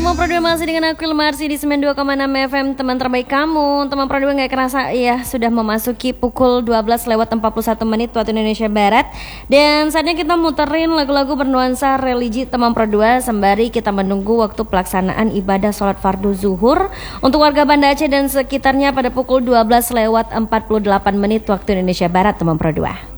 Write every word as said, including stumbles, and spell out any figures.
Teman Pro dua masih dengan aku Ilmarsi di sembilan puluh dua koma enam F M, teman terbaik kamu. Teman Pro dua gak kerasa ya sudah memasuki pukul dua belas lewat empat puluh satu menit waktu Indonesia Barat. Dan saatnya kita muterin lagu-lagu bernuansa religi Teman Pro dua sembari kita menunggu waktu pelaksanaan ibadah sholat fardu zuhur untuk warga Banda Aceh dan sekitarnya pada pukul dua belas lewat empat puluh delapan menit waktu Indonesia Barat, Teman Pro dua.